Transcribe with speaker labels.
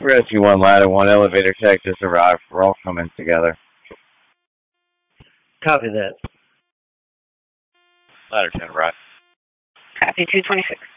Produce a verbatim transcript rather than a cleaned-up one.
Speaker 1: Rescue one, ladder one, elevator tech just arrived. We're all coming together.
Speaker 2: Copy that.
Speaker 1: Ladder ten arrived.
Speaker 3: Copy two twenty-six.